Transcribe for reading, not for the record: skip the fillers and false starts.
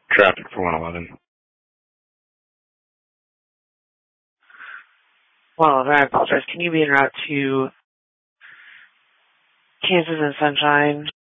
Traffic for 111. Well, I apologize. Can you be en route to Kansas and Sunshine?